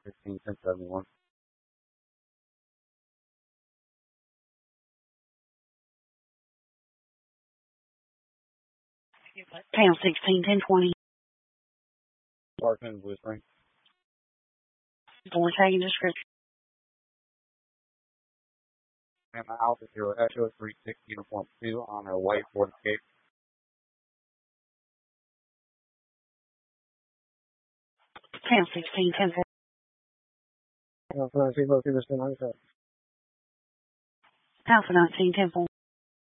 16-10-71. Pound 16-10-20. Parkman, Blue Spring. Board tagging description. And Alpha Zero Echo 36 Uniform 2 on our white Ford Escape. Pound 16-10-4. Alpha 19, located 9. Alpha 19-10-4.